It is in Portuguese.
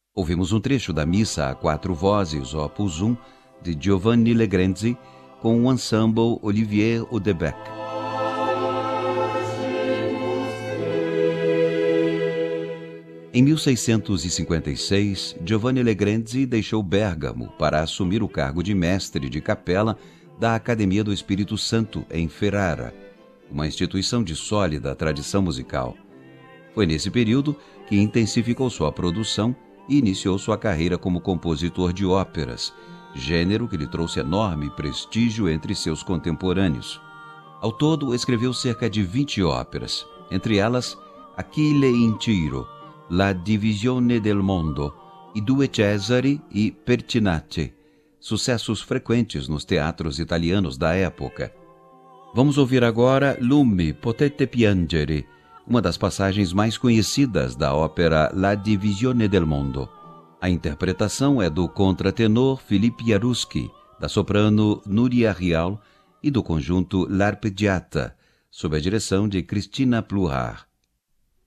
Ouvimos um trecho da Missa a quatro vozes, Opus 1, de Giovanni Legrenzi, com o ensemble Olivier Odebeck. Em 1656, Giovanni Legrenzi deixou Bérgamo para assumir o cargo de mestre de capela da Academia do Espírito Santo, em Ferrara, uma instituição de sólida tradição musical. Foi nesse período que intensificou sua produção e iniciou sua carreira como compositor de óperas, gênero que lhe trouxe enorme prestígio entre seus contemporâneos. Ao todo, escreveu cerca de 20 óperas, entre elas Achille in Tiro, La Divisione del Mondo e Due Cesari e Pertinace, sucessos frequentes nos teatros italianos da época. Vamos ouvir agora Lume, potete piangere, uma das passagens mais conhecidas da ópera La Divisione del Mondo. A interpretação é do contratenor Philippe Jaruski, da soprano Nuria Rial e do conjunto L'Arpeggiata, sob a direção de Cristina Pluhar.